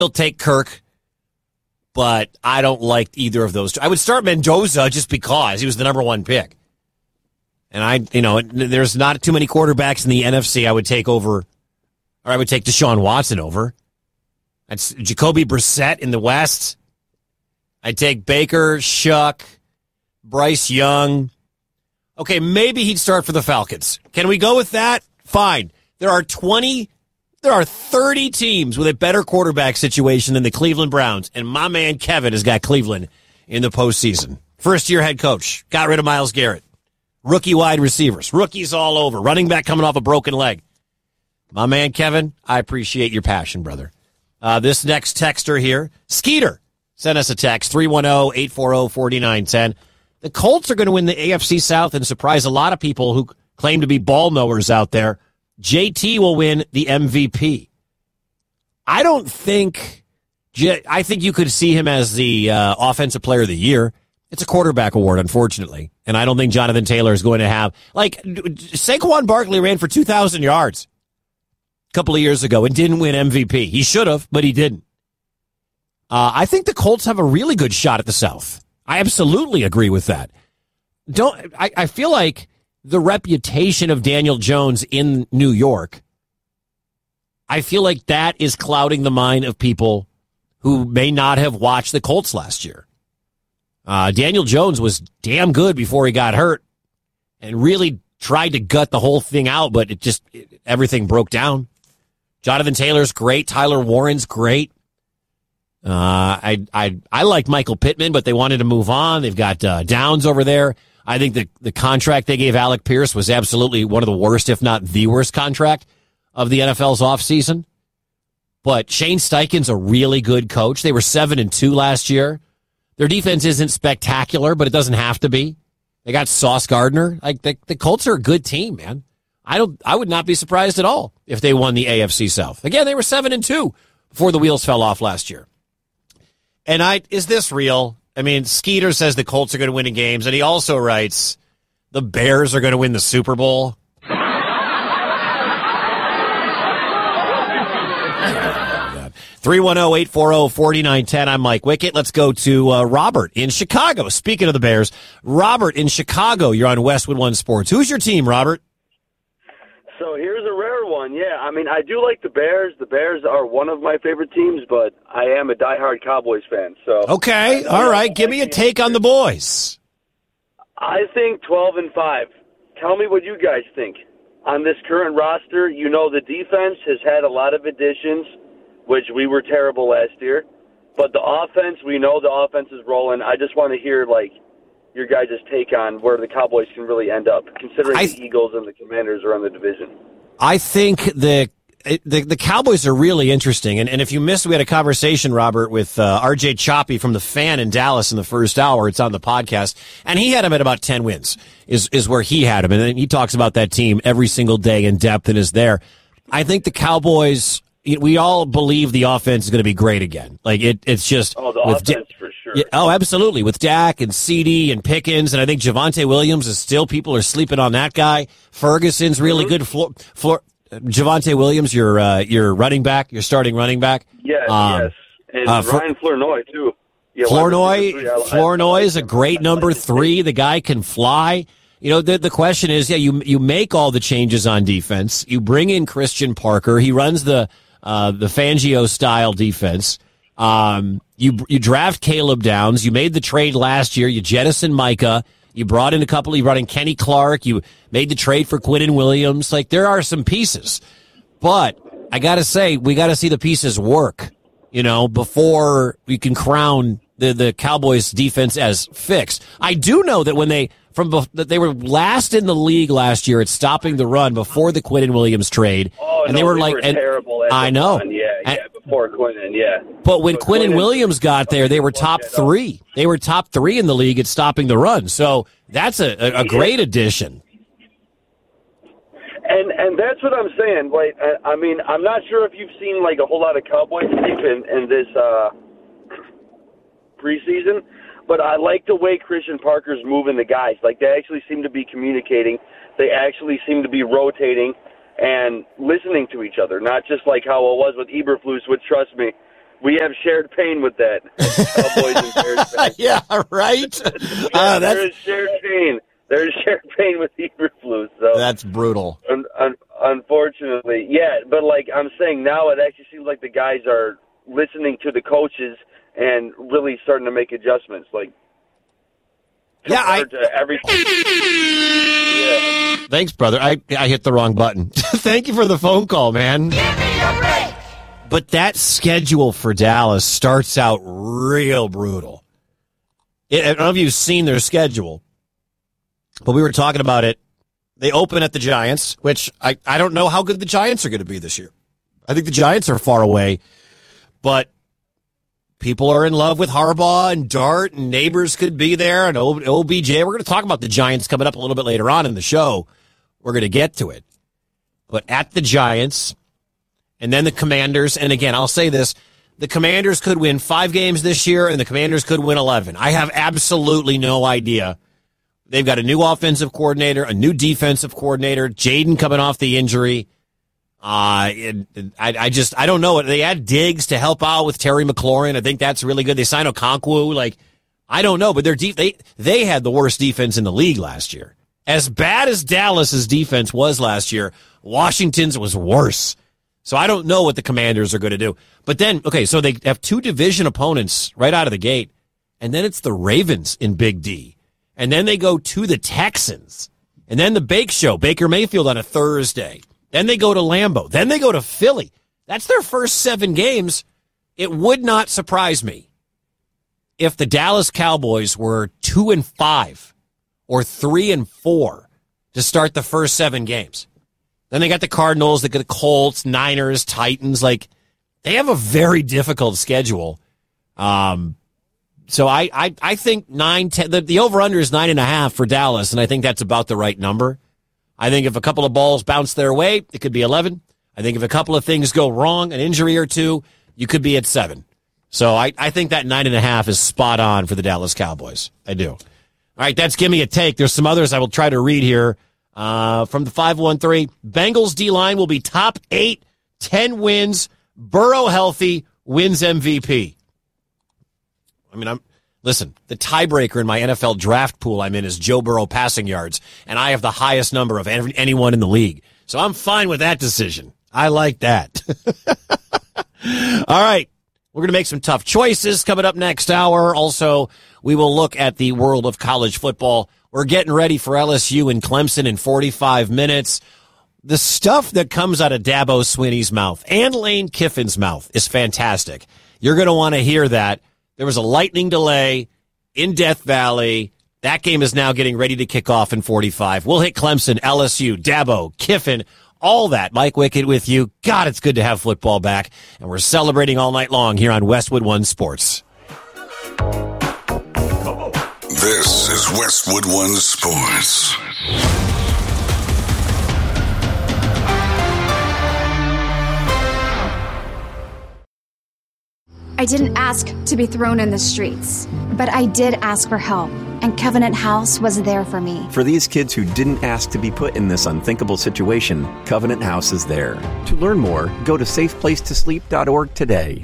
still take Kirk, but I don't like either of those two. I would start Mendoza just because he was the number one pick. And there's not too many quarterbacks in the NFC I would take over, or I would take Deshaun Watson over. That's Jacoby Brissett in the West. I'd take Baker, Shuck, Bryce Young. Okay, maybe he'd start for the Falcons. Can we go with that? Fine. There are 30 teams with a better quarterback situation than the Cleveland Browns, and my man Kevin has got Cleveland in the postseason. First-year head coach, got rid of Myles Garrett. Rookie wide receivers, rookies all over, running back coming off a broken leg. My man Kevin, I appreciate your passion, brother. This next texter here, Skeeter, sent us a text, 310-840-4910. The Colts are going to win the AFC South and surprise a lot of people who claim to be ball knowers out there. JT will win the MVP. I think you could see him as the offensive player of the year. It's a quarterback award, unfortunately. And I don't think Jonathan Taylor is going to have, Saquon Barkley ran for 2,000 yards a couple of years ago and didn't win MVP. He should have, but he didn't. I think the Colts have a really good shot at the South. I absolutely agree with that. I feel like the reputation of Daniel Jones in New York, I feel like that is clouding the mind of people who may not have watched the Colts last year. Daniel Jones was damn good before he got hurt and really tried to gut the whole thing out, but everything broke down. Jonathan Taylor's great. Tyler Warren's great. I like Michael Pittman, but they wanted to move on. They've got Downs over there. I think the contract they gave Alec Pierce was absolutely one of the worst, if not the worst contract of the NFL's offseason. But Shane Steichen's a really good coach. They were 7-2 last year. Their defense isn't spectacular, but it doesn't have to be. They got Sauce Gardner. The Colts are a good team, man. I would not be surprised at all if they won the AFC South. Again, they were 7-2 before the wheels fell off last year. And is this real? I mean, Skeeter says the Colts are going to win in games, and he also writes the Bears are going to win the Super Bowl. 310-840-4910. I'm Mike Wickett. Let's go to Robert in Chicago. Speaking of the Bears, Robert in Chicago, you're on Westwood One Sports. Who's your team, Robert? So here's a rare one. Yeah, I mean, I do like the Bears. The Bears are one of my favorite teams, but I am a diehard Cowboys fan. So okay, all right. Give me a take on the boys. I think 12-5. Tell me what you guys think. On this current roster, the defense has had a lot of additions, which we were terrible last year. But the offense, we know the offense is rolling. I just want to hear, your guys' take on where the Cowboys can really end up, considering the Eagles and the Commanders are in the division. I think the Cowboys are really interesting. And if you missed, we had a conversation, Robert, with RJ Choppy from The Fan in Dallas in the first hour. It's on the podcast. And he had him at about 10 wins is where he had him. And then he talks about that team every single day in depth and is there. I think the Cowboys, we all believe the offense is going to be great again. It's just. Oh, the offense for sure. Yeah, absolutely. With Dak and CD and Pickens, and I think Javonte Williams is still, people are sleeping on that guy. Ferguson's really good. Javonte Williams, your running back, your starting running back. Yes, yes. And Ryan Flournoy, too. Yeah, Flournoy is a great number 3. The guy can fly. The question is, you make all the changes on defense. You bring in Christian Parker. He runs the Fangio-style defense. You draft Caleb Downs. You made the trade last year. You jettisoned Micah. You brought in you brought in Kenny Clark. You made the trade for Quinnen Williams. There are some pieces. But I got to say, we got to see the pieces work, before we can crown the Cowboys defense as fixed. I do know that when they were last in the league last year at stopping the run before the Quinnen Williams trade. Oh, and no, they were terrible. I know. Before Quinnen, yeah. But when Quinnen Williams got there, they were top 3. They were top 3 in the league at stopping the run. So that's a great addition. And that's what I'm saying. I mean, I'm not sure if you've seen a whole lot of Cowboys tape in this preseason, but I like the way Christian Parker's moving the guys. They actually seem to be communicating. They actually seem to be rotating and listening to each other, not just how it was with Eberflus, which, trust me, We have shared pain with that. Cowboys and Bears fans. Yeah, right? There's shared pain. There's shared pain with Eberflus. So that's brutal. Unfortunately. Yeah, but like I'm saying now, it actually seems like the guys are listening to the coaches and really starting to make adjustments. Like, to everything. Yeah. Thanks, brother. I hit the wrong button. Thank you for the phone call, man. Give me a break. But that schedule for Dallas starts out real brutal. I don't know if you've seen their schedule, but we were talking about it. They open at the Giants, which I don't know how good the Giants are going to be this year. I think the Giants are far away, but people are in love with Harbaugh and Dart, and Neighbors could be there, and OBJ. We're going to talk about the Giants coming up a little bit later on in the show. We're going to get to it. But at the Giants, and then the Commanders, and again, I'll say this, the Commanders could win 5 games this year, and the Commanders could win 11. I have absolutely no idea. They've got a new offensive coordinator, a new defensive coordinator, Jaden coming off the injury. I don't know. They add Diggs to help out with Terry McLaurin. I think that's really good. They signed Okonkwo. Like, I don't know, but they had the worst defense in the league last year. As bad as Dallas's defense was last year, Washington's was worse. So I don't know what the Commanders are going to do. But then, okay, so they have 2 division opponents right out of the gate, and then it's the Ravens in Big D. And then they go to the Texans. And then the Bake Show, Baker Mayfield on a Thursday. Then they go to Lambeau. Then they go to Philly. That's their first 7 games. It would not surprise me if the Dallas Cowboys were 2-5 or 3-4 to start the first 7 games. Then they got the Cardinals, they got the Colts, Niners, Titans. Like, they have a very difficult schedule. So I think 9-10. The over-under is 9.5 for Dallas, and I think that's about the right number. I think if a couple of balls bounce their way, it could be 11. I think if a couple of things go wrong, an injury or two, you could be at 7. So I think that 9.5 is spot on for the Dallas Cowboys. I do. All right, that's Give Me a Take. There's some others I will try to read here. From the 513, Bengals D-line will be top 8, 10 wins, Burrow healthy, wins MVP. I mean, listen, the tiebreaker in my NFL draft pool I'm in is Joe Burrow passing yards, and I have the highest number of anyone in the league. So I'm fine with that decision. I like that. All right. We're going to make some tough choices coming up next hour. Also, we will look at the world of college football. We're getting ready for LSU and Clemson in 45 minutes. The stuff that comes out of Dabo Swinney's mouth and Lane Kiffin's mouth is fantastic. You're going to want to hear that. There was a lightning delay in Death Valley. That game is now getting ready to kick off in 45. We'll hit Clemson, LSU, Dabo, Kiffin, all that. Mike Wickett with you. God, it's good to have football back. And we're celebrating all night long here on Westwood One Sports. This is Westwood One Sports. I didn't ask to be thrown in the streets, but I did ask for help, and Covenant House was there for me. For these kids who didn't ask to be put in this unthinkable situation, Covenant House is there. To learn more, go to safeplacetosleep.org today.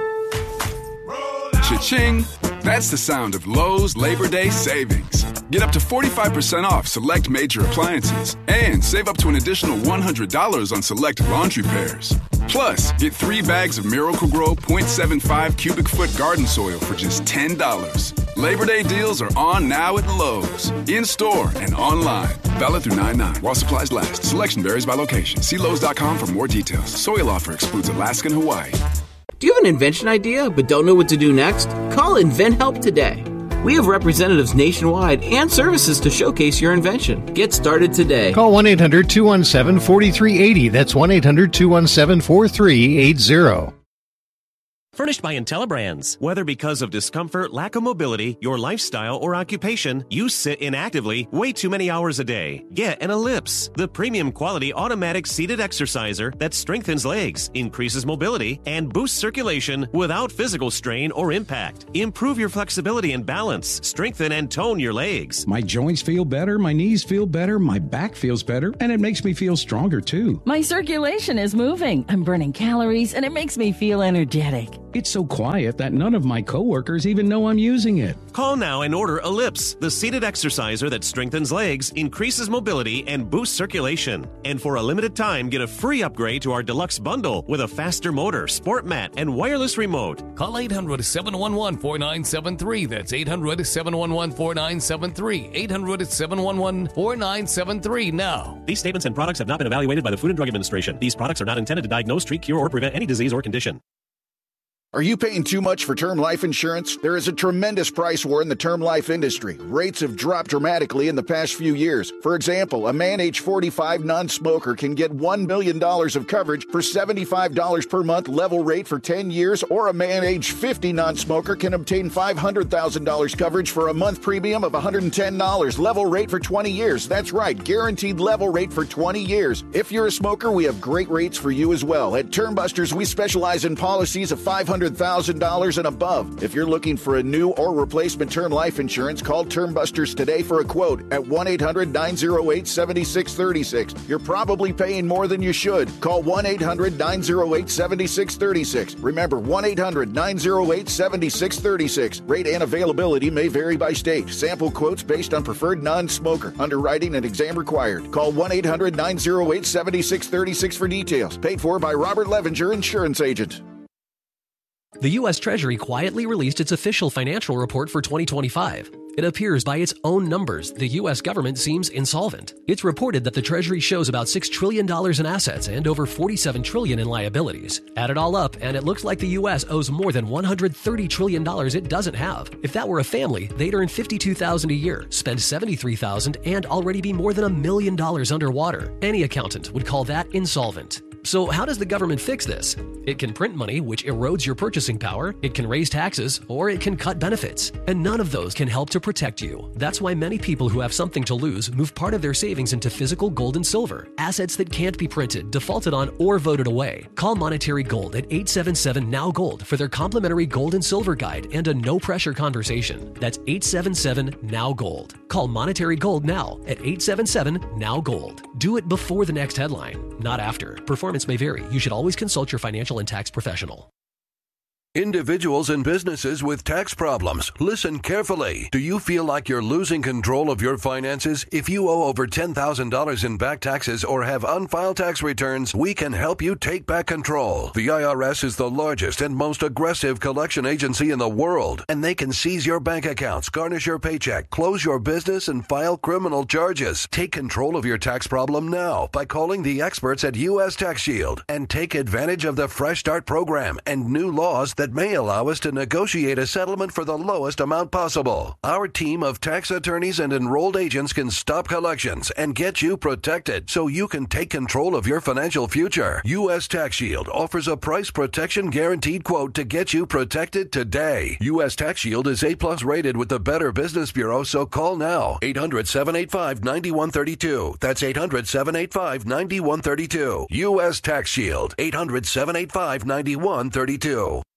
Cha-ching! That's the sound of Lowe's Labor Day savings. Get up to 45% off select major appliances and save up to an additional $100 on select laundry pairs. Plus, get 3 bags of Miracle-Gro 0.75 cubic foot garden soil for just $10. Labor Day deals are on now at Lowe's. In-store and online. Valid through 9/9 while supplies last. Selection varies by location. See Lowe's.com for more details. Soil offer excludes Alaska and Hawaii. Do you have an invention idea but don't know what to do next? Call InventHelp today. We have representatives nationwide and services to showcase your invention. Get started today. Call 1-800-217-4380. That's 1-800-217-4380. Furnished by IntelliBrands. Whether because of discomfort, lack of mobility, your lifestyle, or occupation, you sit inactively way too many hours a day. Get an Ellipse, the premium quality automatic seated exerciser that strengthens legs, increases mobility, and boosts circulation without physical strain or impact. Improve your flexibility and balance. Strengthen and tone your legs. My joints feel better, my knees feel better, my back feels better, and it makes me feel stronger too. My circulation is moving. I'm burning calories, and it makes me feel energetic. It's so quiet that none of my coworkers even know I'm using it. Call now and order Ellipse, the seated exerciser that strengthens legs, increases mobility, and boosts circulation. And for a limited time, get a free upgrade to our deluxe bundle with a faster motor, sport mat, and wireless remote. Call 800-711-4973. That's 800-711-4973. 800-711-4973 now. These statements and products have not been evaluated by the Food and Drug Administration. These products are not intended to diagnose, treat, cure, or prevent any disease or condition. Are you paying too much for term life insurance? There is a tremendous price war in the term life industry. Rates have dropped dramatically in the past few years. For example, a man age 45 non-smoker can get $1 million of coverage for $75 per month level rate for 10 years, or a man age 50 non-smoker can obtain $500,000 coverage for a month premium of $110 level rate for 20 years. That's right, guaranteed level rate for 20 years. If you're a smoker, we have great rates for you as well. At Term Busters, we specialize in policies of $500,000 and above. If you're looking for a new or replacement term life insurance, call Term Busters today for a quote at 1-800-908-7636. You're probably paying more than you should. Call 1-800-908-7636. Remember, 1-800-908-7636. Rate and availability may vary by state. Sample quotes based on preferred non-smoker. Underwriting and exam required. Call 1-800-908-7636 for details. Paid for by Robert Levinger, Insurance Agent. The U.S. Treasury quietly released its official financial report for 2025. It appears by its own numbers the U.S. government seems insolvent. It's reported that the Treasury shows about $6 trillion in assets and over $47 trillion in liabilities. Add it all up, and it looks like the U.S. owes more than $130 trillion it doesn't have. If that were a family, they'd earn $52,000 a year, spend $73,000, and already be more than $1 million underwater. Any accountant would call that insolvent. So how does the government fix this? It can print money, which erodes your purchasing power, it can raise taxes, or it can cut benefits. And none of those can help to protect you. That's why many people who have something to lose move part of their savings into physical gold and silver, assets that can't be printed, defaulted on, or voted away. Call Monetary Gold at 877-NOW-GOLD for their complimentary gold and silver guide and a no-pressure conversation. That's 877-NOW-GOLD. Call Monetary Gold now at 877-NOW-GOLD. Do it before the next headline, not after. Performance may vary. You should always consult your financial and tax professional. Individuals and businesses with tax problems, listen carefully. Do you feel like you're losing control of your finances? If you owe over $10,000 in back taxes or have unfiled tax returns, we can help you take back control. The IRS is the largest and most aggressive collection agency in the world, and they can seize your bank accounts, garnish your paycheck, close your business, and file criminal charges. Take control of your tax problem now by calling the experts at U.S. Tax Shield and take advantage of the Fresh Start program and new laws that may allow us to negotiate a settlement for the lowest amount possible. Our team of tax attorneys and enrolled agents can stop collections and get you protected so you can take control of your financial future. U.S. Tax Shield offers a price protection guaranteed quote to get you protected today. U.S. Tax Shield is A+ rated with the Better Business Bureau, so call now. 800-785-9132. That's 800-785-9132. U.S. Tax Shield. 800-785-9132.